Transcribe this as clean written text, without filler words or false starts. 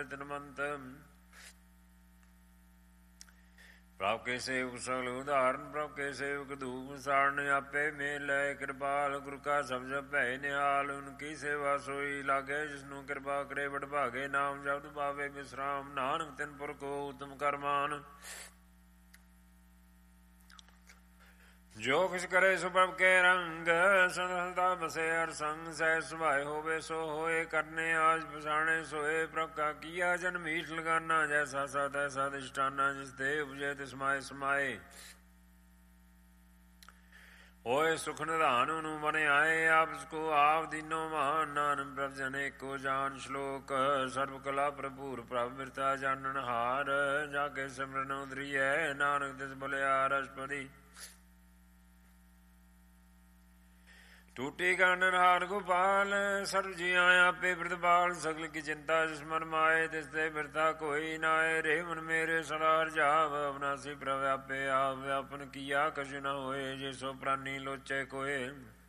ਤਨਮੰਤ। ਪ੍ਰਭ ਕੇ ਸੇਵਕ ਸਗਲ ਉਦਾਹਰਨ, ਪ੍ਰਭ ਕੇ ਸੇਵਕ ਧੂਪ ਸਾਰਨ। ਆਪੇ ਮੇਲ ਲੈ ਕਿਰਪਾਲ, ਗੁਰ ਕਾ ਸਬਦ ਭੈ ਨਿਹਾਲ। ਉਨਕੀ ਸੇਵਾ ਸੋਈ ਲਾਗੇ, ਜਿਸਨੂੰ ਕਿਰਪਾ ਕਰੇ ਬੜ ਭਾਗੇ। ਨਾਮ ਜਪਤ ਪਾਵੇ ਵਿਸਰਾਮ, ਨਾਨਕ ਤਿਨ ਪੁਰਖ ਕੋ ਉਤਮ ਕਰਮਾਨ। ਜੋ ਕਿਛ ਕਰੇ ਸੋ ਪ੍ਰਭ ਕੇ ਰੰਗ, ਸੰਦਾ ਬਸੇ ਹਰ ਸੰਗ। ਸਹਿ ਸੁਭਾਏ ਹੋਵੇ ਸੋ ਹੋਏ, ਕਰਨੇ ਆਜ ਪਛਾਣੇ ਸੋਏ। ਪ੍ਰਭ ਕਾ ਕੀਆ ਜਨ ਮੀਠ ਲਗਾਨਾ, ਜੈਸਾ ਸਾ ਤੈਸਾ ਦਿਸ਼ਟਾਨਾ। ਜਿਸ ਦੇ ਉਪਜੇ ਤਿਸ ਮਾਏ ਸਮਾਏ, ਹੋਏ ਸੁਖ ਨਿਧਾਨ। ਨੂੰ ਮਨ ਆਏ, ਆਪਸ ਕੋ ਆਪ ਦੀਨੋ ਮਾਨ। ਨਾਨਕ ਪ੍ਰਭ ਜਨ ਏਕੋ ਜਾਨ। ਸ਼ਲੋਕ ਸਰਬ ਕਲਾ ਭਰਪੂਰ, ਪ੍ਰਭ ਮਿਰਤਾ ਜਾਨਣ ਹਾਰ। ਜਾ ਕੇ ਸਿਮਰਨ ਉਦਰੀਐ, ਨਾਨਕ ਤਿਸ ਬਲਿਆ ਰਸਪਦੀ। ਟੂਟੀ ਗਾਨਨ ਹਾਰ ਗੋਪਾਲ, ਸਰਬ ਜੀਆਂ ਆਪੇ ਪ੍ਰਤਪਾਲ। ਸਗਲ ਕੀ ਚਿੰਤਾ ਜਿਸ ਮਨ ਮਾਏ, ਤਿਸ ਤੇ ਬਿਰਥਾ ਕੋਈ ਨਾਏ। ਰੇ ਮਨ ਮੇਰੇ ਸਦਾ ਰਜਾਵ, ਅਵਨਾਸੀ ਪ੍ਰਭ ਆਪੇ ਆਪ। ਵਿਆਪਨ ਕੀਆ ਕਛੁ ਨ ਹੋਏ, ਜੇ ਸੋ ਪ੍ਰਾਨੀ ਲੋਚੇ ਕੋਏ।